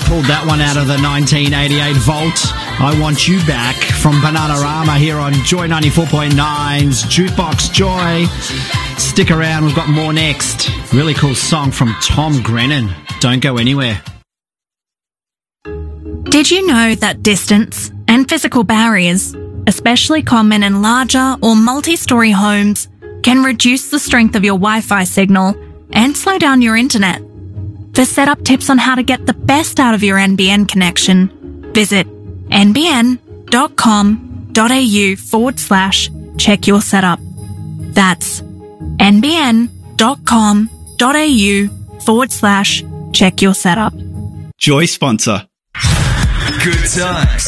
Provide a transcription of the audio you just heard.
Pulled that one out of the 1988 vault. I Want You Back from Bananarama here on Joy 94.9's Jukebox Joy. Stick around, we've got more next. Really cool song from Tom Grennan. Don't go anywhere. Did you know that distance and physical barriers, especially common in larger or multi-story homes, can reduce the strength of your Wi-Fi signal and slow down your internet? For setup tips on how to get the best out of your NBN connection, visit nbn.com.au/check your setup. That's nbn.com.au/check your setup. Joy sponsor. Good times.